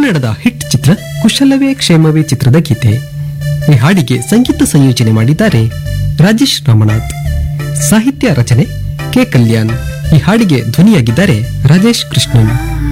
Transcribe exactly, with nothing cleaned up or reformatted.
ಕನ್ನಡದ ಹಿಟ್ ಚಿತ್ರ ಕುಶಲವೇ ಕ್ಷೇಮವೇ ಚಿತ್ರದ ಗೀತೆ. ಈ ಹಾಡಿಗೆ ಸಂಗೀತ ಸಂಯೋಜನೆ ಮಾಡಿದ್ದಾರೆ ರಾಜೇಶ್ ರಾಮನಾಥ್. ಸಾಹಿತ್ಯ ರಚನೆ ಕೆ ಕಲ್ಯಾಣ್. ಈ ಹಾಡಿಗೆ ಧ್ವನಿಯಾಗಿದ್ದಾರೆ ರಾಜೇಶ್ ಕೃಷ್ಣನ್.